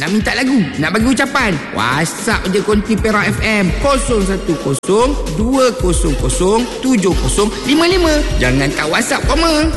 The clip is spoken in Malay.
Nak minta lagu, nak bagi ucapan, WhatsApp je Konti Perak FM 010 200 7055. Jangan kat WhatsApp koma.